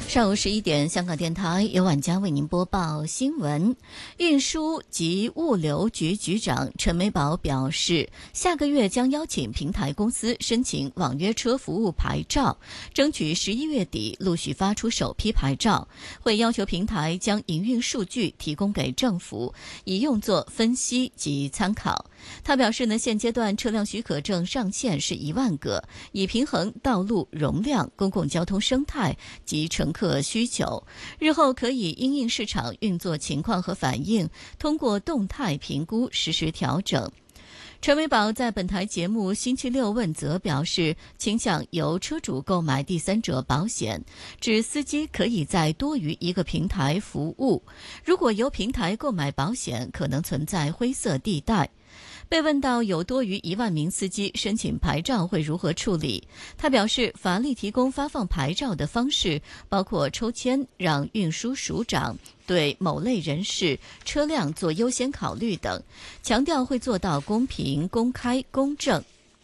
上午11点，香港电台由晚佳为您播报新闻。运输及物流局局长陈美宝表示，下个月将邀请平台公司申请网约车服务牌照，争取11月底陆续发出首批牌照，会要求平台将营运数据提供给政府，以用作分析及参考。他表示现阶段车辆许可证上限是1万个，以平衡道路容量、公共交通生态及乘客需求，日后可以因应市场运作情况和反应，通过动态评估实时调整。陈美宝在本台节目星期六问责表示，倾向由车主购买第三者保险，指司机可以在多于一个平台服务，如果由平台购买保险，可能存在灰色地带。被问到有多于1万名司机申请牌照会如何处理，他表示，法律提供发放牌照的方式包括抽签，让运输署长对某类人士、车辆做优先考虑等，强调会做到公平、公开、公正。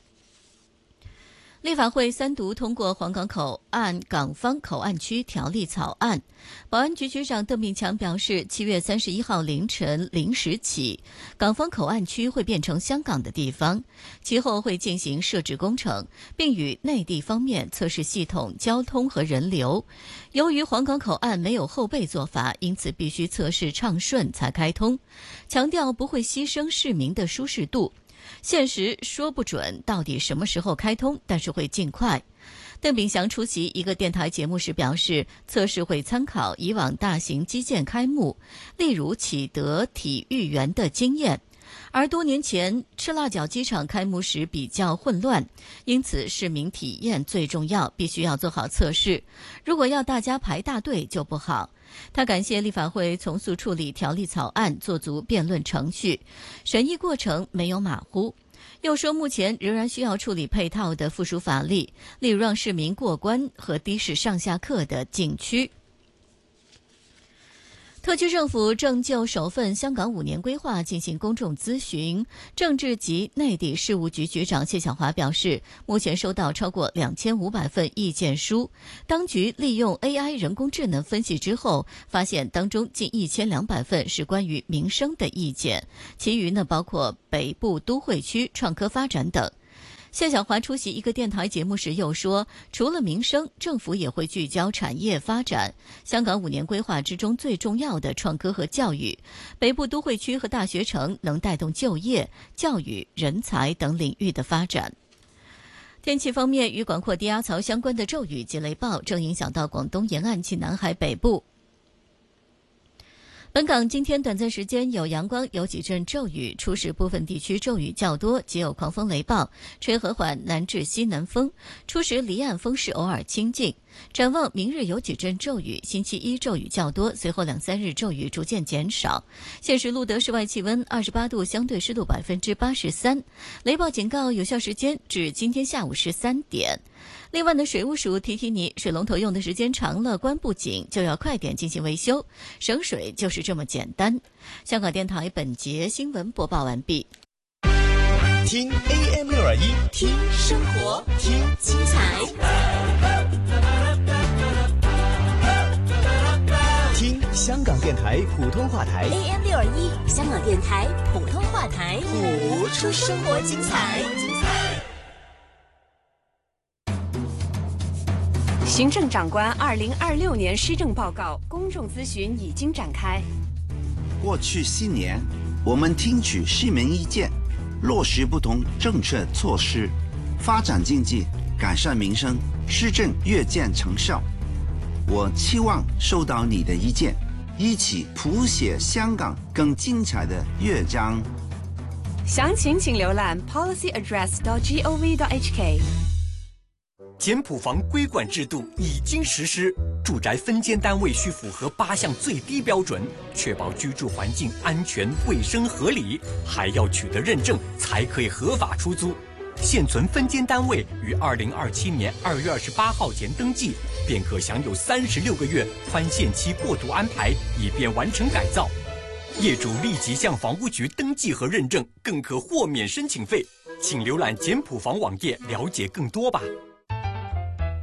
立法会3读通过黄港口岸港方口岸区条例草案。保安局局长邓炳强表示，7月31号凌晨0时起，港方口岸区会变成香港的地方，其后会进行设置工程，并与内地方面测试系统、交通和人流。由于黄港口岸没有后备做法，因此必须测试畅顺才开通，强调不会牺牲市民的舒适度。现实说不准到底什么时候开通，但是会尽快。邓炳祥出席一个电台节目时表示，测试会参考以往大型基建开幕，例如启德体育园的经验，而多年前赤腊角机场开幕时比较混乱，因此市民体验最重要，必须要做好测试，如果要大家排大队就不好。他感谢立法会从速处理条例草案，做足辩论程序，审议过程没有马虎。又说目前仍然需要处理配套的附属法例，例如让市民过关和的士上下客的禁区。特区政府正就首份香港5年规划进行公众咨询。政治及内地事务局局长谢晓华表示，目前收到超过2500份意见书，当局利用 AI 人工智能分析之后，发现当中近1200份是关于民生的意见，其余包括北部都会区创科发展等。谢晓华出席一个电台节目时又说，除了民生，政府也会聚焦产业发展。香港5年规划之中最重要的创科和教育，北部都会区和大学城能带动就业、教育、人才等领域的发展。天气方面，与广阔低压槽相关的骤雨及雷暴正影响到广东沿岸及南海北部。本港今天短暂时间有阳光，有几阵骤雨，初时部分地区骤雨较多，即有狂风雷暴，吹和缓南至西南风，初时离岸风势偶尔清劲。展望明日有几阵骤雨，星期一骤雨较多，随后2-3日骤雨逐渐减少。现时录得室外气温28度，相对湿度83%，雷暴警告有效时间至今天下午13点。另外水务署提提你，水龙头用的时间长了，关不紧，就要快点进行维修，省水就是这么简单。香港电台本节新闻播报完毕。 听 AM621， 听生活，听精彩， 听香港电台普通话台 AM621， 香港电台普通话台， 谱出生活精彩。 行政长官2026年施政报告公众咨询已经展开。 过去7年，我们听取市民意见，落实不同政策措施，发展经济，改善民生，施政越见成效。我期望收到你的意见，一起谱写香港更精彩的乐章。 详情请浏览 policyaddress.gov.hk。 简谱房规管制度已经实施，住宅分间单位需符合8项最低标准，确保居住环境安全、卫生、合理，还要取得认证才可以合法出租。现存分间单位于2027年2月28号前登记，便可享有36个月宽限期过渡安排，以便完成改造。业主立即向房屋局登记和认证，更可豁免申请费。请浏览简谱房网页了解更多吧。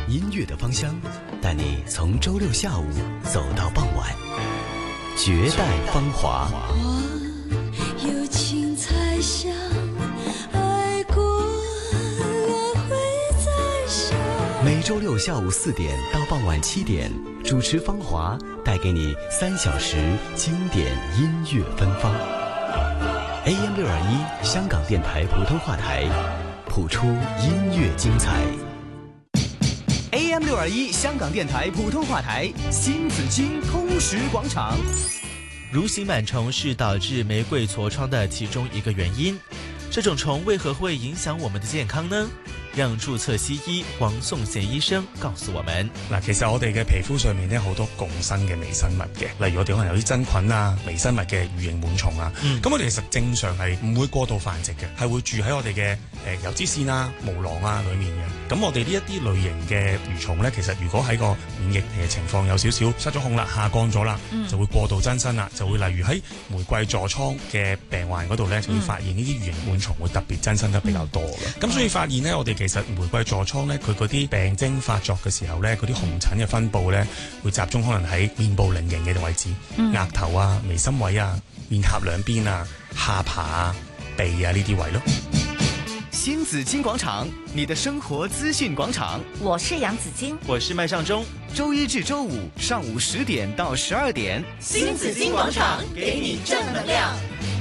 音乐的芳香，带你从周六下午走到傍晚。绝代芳华。 花有情才香，爱过了会再想。 每周六下午4点到傍晚7点，主持芳华带给你3小时经典音乐芬芳。AM 621香港电台普通话台，谱出音乐精彩。AM 621香港电台普通话台，新紫荆通识广场。 蠕形螨虫是导致玫瑰痤疮的其中一个原因，这种虫为何會影響我們的健康呢？讓註冊西醫黃頌賢醫生告訴我們。 嗱，其實我哋嘅皮膚上面咧好多共生嘅微生物嘅，例如我哋可能有啲真菌啊、微生物嘅魚形螨蟲啊，咁我哋其實正常係唔會過度繁殖嘅，係會住喺我哋嘅油脂腺啊、毛囊啊裡面嘅。咁我哋呢一啲類型嘅蠕蟲咧，其實如果喺個免疫情況有少少失咗控啦、下降咗啦，就會過度增生啦，就會例如喺玫瑰痤瘡嘅病患嗰度咧，就會發現呢啲魚形螨蟲會特別增生得比較多嘅。咁所以發現咧，我哋其實玫瑰痤瘡咧，佢嗰啲病徵發作嘅時候咧，嗰啲紅疹嘅分佈咧，會集中可能喺面部菱形嘅位置，額頭啊、眉心位啊、面頰兩邊啊、下巴啊、鼻啊呢啲位咯。 新紫荊廣場，你的生活資訊廣場。 我是楊子矜， 我是麥尚中。 周一至周五上午10點到12點， 新紫荊廣場給你正能量。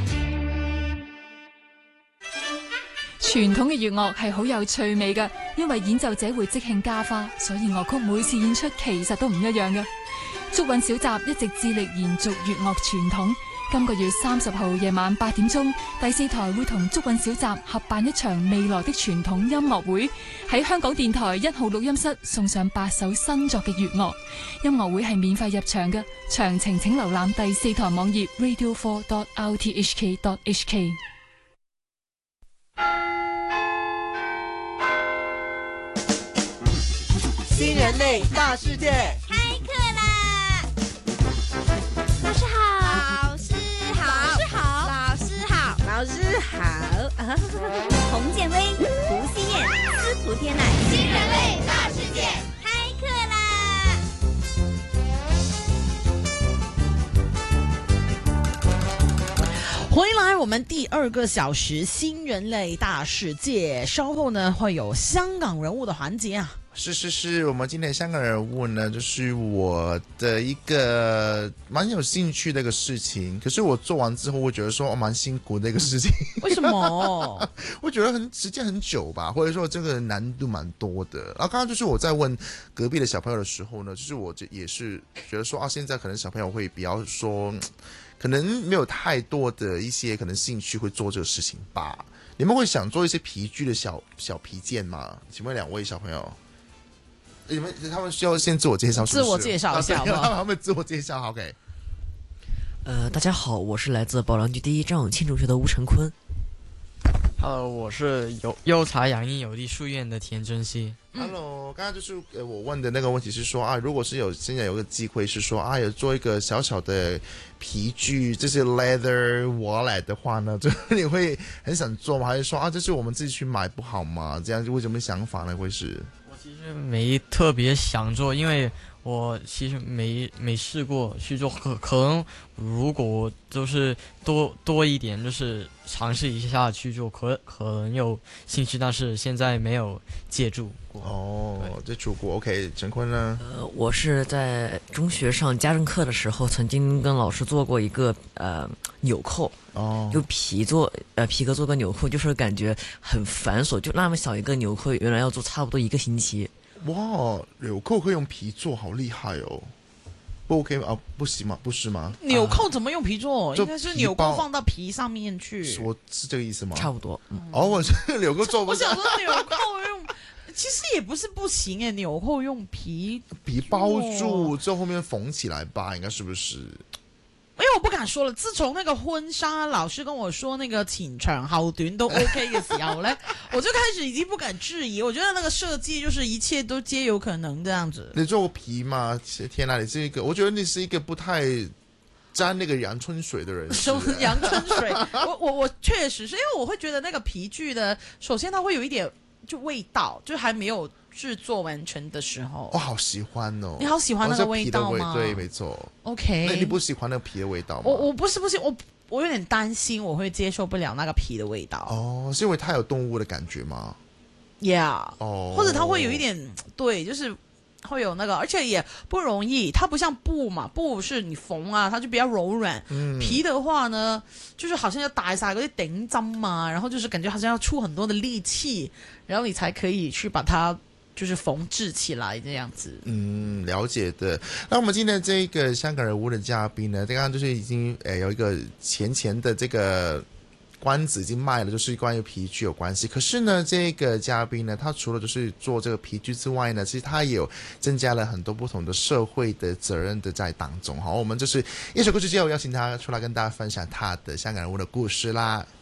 傳統嘅粵樂係好有趣味嘅，因為演奏者會即興加花，所以樂曲每次演出其實都唔一樣嘅。竹韻小集一直致力延續粵樂傳統。今個月30號夜晚8點鐘，第4台會同竹韻小集合辦一場未來的傳統音樂會，喺香港電台1號錄音室送上8首新作嘅粵樂。音樂會係免費入場嘅，詳情請瀏覽第4台網頁 radio4.rthk.hk。 新人類大世界開課啦！老師好，老師好，老師好，老師好。洪建威、胡希燕、司徒天籁，新人類大世界開課啦！ 回來我們第2個小時新人類大世界，稍後呢會有香港人物的環節啊。 是，我們今天香港人物呢，就是我的一個蠻有興趣的一個事情，可是我做完之後，我覺得說蠻辛苦的一個事情。 為什麼？ 我覺得時間很久吧，或者說這個難度蠻多的。然後剛剛就是我在問隔壁的小朋友的時候呢，就是我也是覺得說現在可能小朋友會比較說，可能沒有太多的一些可能興趣會做這個事情吧。你們會想做一些皮具的小皮件嗎？請問2位小朋友？他們需要先自我介紹， 自我介紹一下好不好？ 他們自我介紹好給。 大家好，我是來自保良局第1張永慶中學的吳成坤。 Hello， 我是優才養蔭有地書院的田真熙。 Hello， 剛剛就是我問的那個問題是說啊，如果是現在有個機會是說啊，有做一個小小的皮具，這些 leather wallet 的話呢，就你會很想做嗎？還是說啊，這是我們自己去買不好嗎？這樣就會什麼想法呢？會是？ 其實沒特別想做，因為我其實沒試過去做，可能如果就是多一點，就是嘗試一下去做，可能有興趣，但是現在沒有借助過。 哦，接觸過。OK， 陳坤呢？ 我是在中學上家政課的時候，曾經跟老師做過一個紐扣。哦，就皮革做個紐扣，就是感覺很繁瑣，就那麼小一個紐扣，原來要做差不多1個星期。 哇，紐扣可以用皮做，好厲害哦！不 OK 啊？不行嗎？不是嗎？ 紐扣怎麼用皮做？應該是紐扣放到皮上面去。 我是這個意思嗎？ 差不多。 哦，我紐扣做。 我想說紐扣用，其實也不是不行誒，紐扣用皮包住，之後後面縫起來吧，應該是不是？ 因為我不敢說了，自從那個婚紗老師跟我說那個前長後短都 OK 嘅時候呢，我就開始已經不敢質疑。我覺得那個設計就是一切都皆有可能這樣子。 你做過皮嗎？天哪，你是一個，我覺得你是一個不太沾那個陽春水的人。 什麼陽春水？我確實是因為我會覺得那個皮具的，首先它會有一點就味道，就还没有制作完成的时候。 我好喜欢哦！ 你好喜欢那个味道吗？ 对，没错。 OK， 那你不喜欢那个皮的味道吗？ 我不是，我有点担心我会接受不了那个皮的味道。 哦，是因为它有动物的感觉吗？ Yeah， 哦， 或者它会有一点，对，就是会有那个，而且也不容易，它不像布嘛，布是你缝啊，它就比较柔软。皮的话呢，就是好像要打晒嗰啲頂針嘛，然後就是感覺好像要出很多的力氣，然後你才可以去把它就是缝制起来这样子。 了解的。那我们今天这个香港人物的嘉宾呢，刚刚就是已经有一个前的这个关子已经卖了，就是关于皮具有关系。可是呢，这个嘉宾呢，他除了就是做这个皮具之外呢，其实他也有增加了很多不同的社会的责任的在当中。好，我们就是一首歌之后邀请他出来跟大家分享他的香港人物的故事啦。